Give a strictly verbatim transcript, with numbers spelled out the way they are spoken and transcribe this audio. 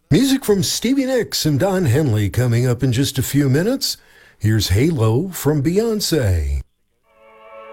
Music from Stevie Nicks and Don Henley coming up in just a few minutes. Here's Halo from Beyonce.